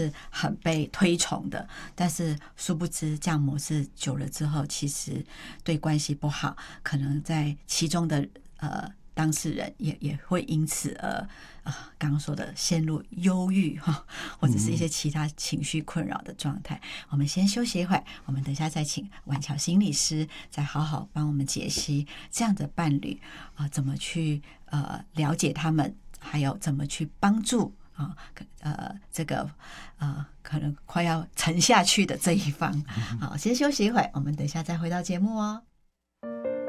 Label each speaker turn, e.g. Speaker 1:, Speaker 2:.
Speaker 1: 是很被推崇的，但是殊不知这样模式久了之后，其实对关系不好，可能在其中的当事人也会因此刚刚说的陷入忧郁或者是一些其他情绪困扰的状态。我们先休息一会儿，我们等一下再请婉乔心理师再好好帮我们解析这样的伴侣怎么去了解他们，还有怎么去帮助这个可能快要沉下去的这一方。好，先休息一会儿，我们等一下再回到节目哦。